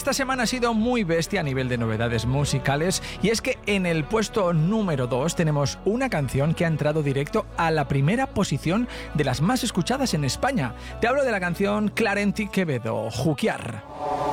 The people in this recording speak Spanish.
esta semana ha sido muy bestia a nivel de novedades musicales, y es que en el puesto número 2 tenemos una canción que ha entrado directo a la primera posición de las más escuchadas en España. Te hablo de la canción Clarenti Quevedo, Juquiar.